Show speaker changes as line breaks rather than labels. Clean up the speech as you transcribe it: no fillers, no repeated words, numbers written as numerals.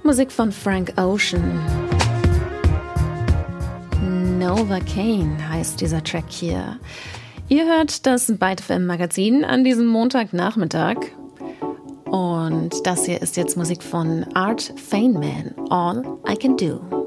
Musik von Frank Ocean. Novocaine heißt dieser Track hier. Ihr hört das Byte FM Magazin an diesem Montagnachmittag. Und das hier ist jetzt Musik von Art Feynman, All I Can Do.